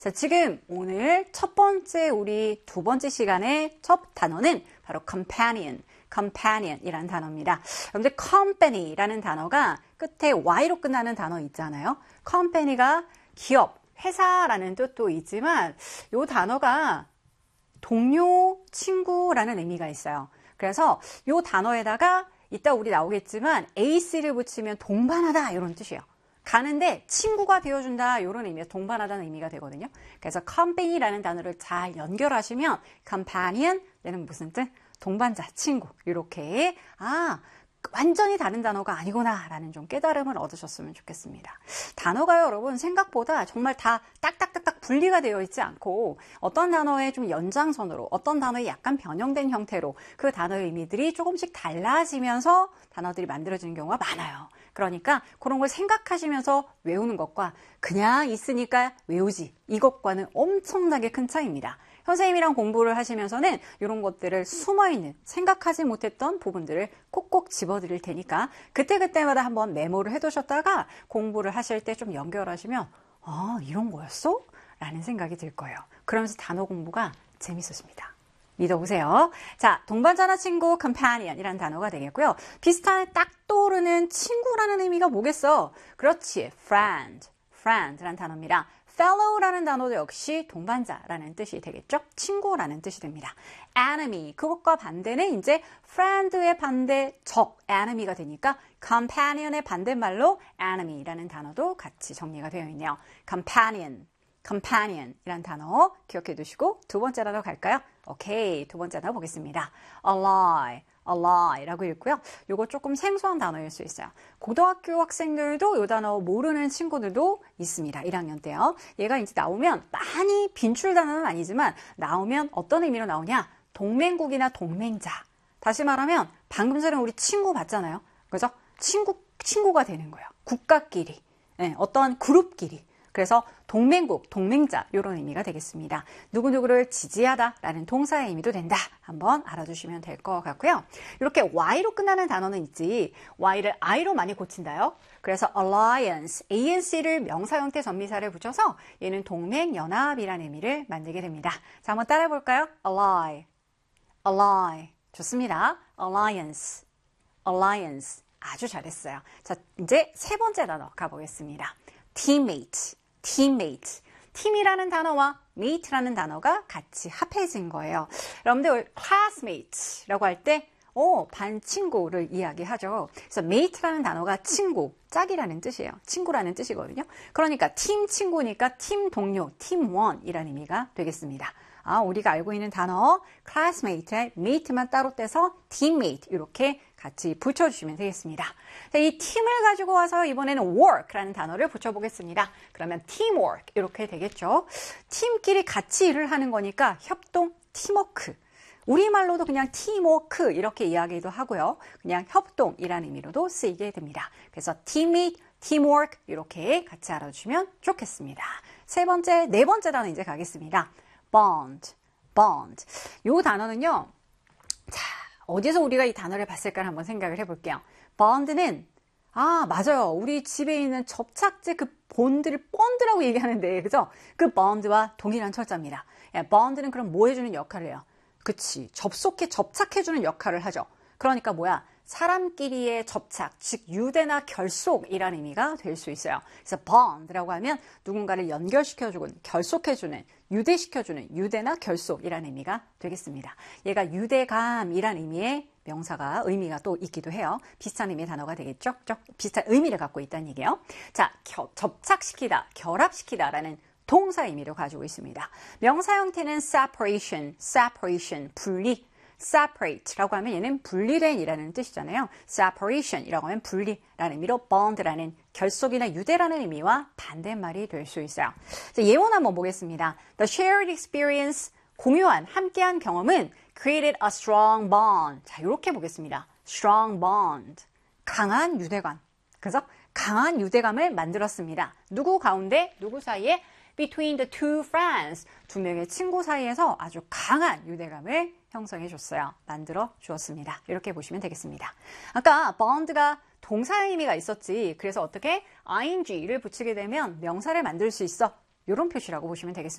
자, 지금 오늘 첫 번째 우리 두 번째 시간의 첫 단어는 바로 companion이라는 단어입니다. 여러분들 company라는 단어가 끝에 y로 끝나는 단어 있잖아요. company가 기업, 회사라는 뜻도 있지만 이 단어가 동료, 친구라는 의미가 있어요. 그래서 이 단어에다가 이따 우리 나오겠지만 ac를 붙이면 동반하다 이런 뜻이에요. 가는데 친구가 되어준다 이런 의미에서 동반하다는 의미가 되거든요. 그래서 company라는 단어를 잘 연결하시면 companion은 무슨 뜻? 동반자, 친구 이렇게 완전히 다른 단어가 아니구나 라는 좀 깨달음을 얻으셨으면 좋겠습니다. 단어가 여러분 생각보다 정말 다 딱딱딱딱 분리가 되어 있지 않고 어떤 단어의 좀 연장선으로 어떤 단어의 약간 변형된 형태로 그 단어의 의미들이 조금씩 달라지면서 단어들이 만들어지는 경우가 많아요. 그러니까 그런 걸 생각하시면서 외우는 것과 그냥 있으니까 외우지 이것과는 엄청나게 큰 차이입니다. 선생님이랑 공부를 하시면서는 이런 것들을 숨어있는 생각하지 못했던 부분들을 콕콕 집어드릴 테니까 그때그때마다 한번 메모를 해두셨다가 공부를 하실 때 좀 연결하시면 이런 거였어? 라는 생각이 들 거예요. 그러면서 단어 공부가 재밌어집니다. 믿어보세요. 자, 동반자나 친구, companion이라는 단어가 되겠고요. 비슷한 딱 떠오르는 친구라는 의미가 뭐겠어? 그렇지, friend라는 단어입니다. fellow라는 단어도 역시 동반자라는 뜻이 되겠죠? 친구라는 뜻이 됩니다. enemy, 그것과 반대는 이제 friend의 반대 적, enemy가 되니까 companion의 반대말로 enemy라는 단어도 같이 정리가 되어 있네요. companion이라는 단어 기억해 두시고 두 번째 단어 갈까요? 오케이, 두 번째 단어 보겠습니다. ally라고 읽고요. 이거 조금 생소한 단어일 수 있어요. 고등학교 학생들도 이 단어 모르는 친구들도 있습니다. 1학년 때요. 얘가 이제 나오면 많이 빈출 단어는 아니지만 나오면 어떤 의미로 나오냐? 동맹국이나 동맹자. 다시 말하면 방금 전에 우리 친구 봤잖아요. 그래서 친구가 되는 거예요. 국가끼리, 어떤 그룹끼리. 그래서 동맹국, 동맹자 이런 의미가 되겠습니다. 누구누구를 지지하다라는 동사의 의미도 된다. 한번 알아두시면 될 것 같고요. 이렇게 y로 끝나는 단어는 있지 y를 i로 많이 고친다요. 그래서 alliance, anc를 명사 형태 전미사를 붙여서 얘는 동맹, 연합이라는 의미를 만들게 됩니다. 자, 한번 따라해 볼까요? ally. 좋습니다. alliance. 아주 잘했어요. 자, 이제 세 번째 단어 가보겠습니다. teammate. 팀이라는 단어와 mate라는 단어가 같이 합해진 거예요. 여러분들 classmate라고 할 때 반 친구를 이야기하죠. 그래서 mate라는 단어가 친구, 짝이라는 뜻이에요. 친구라는 뜻이거든요. 그러니까 팀 친구니까 팀 동료, 팀원이라는 의미가 되겠습니다. 우리가 알고 있는 단어 classmate에 mate만 따로 떼서 teammate 이렇게 같이 붙여주시면 되겠습니다. 자, 이 팀을 가지고 와서 이번에는 work라는 단어를 붙여보겠습니다. 그러면 teamwork 이렇게 되겠죠. 팀끼리 같이 일을 하는 거니까 협동, 팀워크. 우리말로도 그냥 팀워크 이렇게 이야기도 하고요. 그냥 협동이라는 의미로도 쓰이게 됩니다. 그래서 teammate, teamwork 이렇게 같이 알아주시면 좋겠습니다. 네 번째 단어 이제 가겠습니다. bond. 이 단어는요. 자, 어디서 우리가 이 단어를 봤을까 한번 생각을 해볼게요. bond는 맞아요. 우리 집에 있는 접착제 그 본드를 본드라고 얘기하는데 그죠? 그 bond와 동일한 철자입니다. bond는 그럼 뭐 해주는 역할을 해요? 그치, 접착해주는 역할을 하죠. 그러니까 뭐야? 사람끼리의 접착, 즉 유대나 결속이라는 의미가 될 수 있어요. 그래서 bond라고 하면 누군가를 연결시켜주는, 결속해주는, 유대시켜주는 유대나 결속이라는 의미가 되겠습니다. 얘가 유대감이라는 의미의 의미가 또 있기도 해요. 비슷한 의미의 단어가 되겠죠? 비슷한 의미를 갖고 있다는 얘기예요. 자, 접착시키다, 결합시키다라는 동사 의미를 가지고 있습니다. 명사 형태는 separation, 분리. separate라고 하면 얘는 분리된 이라는 뜻이잖아요. separation이라고 하면 분리라는 의미로 bond라는 결속이나 유대라는 의미와 반대말이 될 수 있어요. 자, 예문 한번 보겠습니다. The shared experience, 공유한, 함께한 경험은 created a strong bond. 자, 이렇게 보겠습니다. strong bond, 강한 유대감. 그래서 강한 유대감을 만들었습니다. 누구 가운데, 누구 사이에? Between the two friends, 두 명의 친구 사이에서 아주 강한 유대감을 형성해 줬어요. 만들어 주었습니다. 이렇게 보시면 되겠습니다. 아까 bond가 동사의 의미가 있었지. 그래서 어떻게 ing를 붙이게 되면 명사를 만들 수 있어. 이런 표시라고 보시면 되겠습니다.